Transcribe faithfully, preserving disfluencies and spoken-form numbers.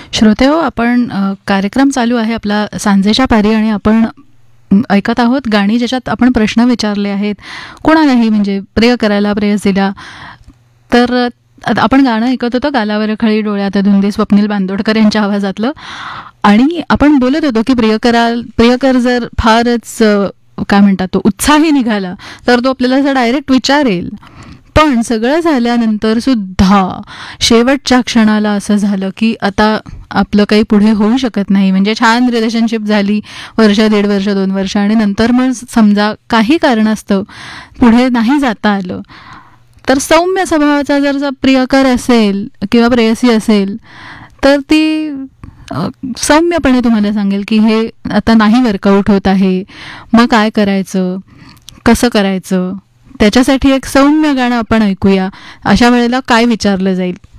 श्रोतेहो, आपण अ, कार्यक्रम चालू आहे आपला सांजेच्या पारी आणि आपण अम, ऐकत आहोत गाणी ज्याच्यात आपण प्रश्न विचारले आहेत कोणालाही, म्हणजे प्रिय करायला, प्रेयसीला. तर अ, आता आपण गाणं ऐकत होतो गालावर खळी डोळ्यात धुंदी स्वप्नील बांदोडकर यांच्या आवाजातलं. आणि आपण बोलत होतो की प्रियकरा प्रियकर जर फारच अ, काय म्हणतात तो उत्साही निघाला तर तो आपल्याला असं डायरेक्ट विचारेल. पण सगळं झाल्यानंतर सुद्धा शेवटच्या क्षणाला असं झालं की आता आपलं काही पुढे होऊ शकत नाही, म्हणजे छान रिलेशनशिप झाली वर्ष दीड वर्ष दोन वर्ष आणि नंतर मग समजा काही कारणास्तव पुढे नाही जाता आलं, तर सौम्य स्वभावाचा जर जा प्रियकर असेल किंवा प्रेयसी असेल तर ती अ, सौम्यपणे तुम्हाला सांगेल की हे आता नाही वर्कआउट होत आहे, मग काय करायचं, कसं करायचं. त्याच्यासाठी एक सौम्य गाणं आपण ऐकूया. अशा वेळेला काय विचारलं जाईल?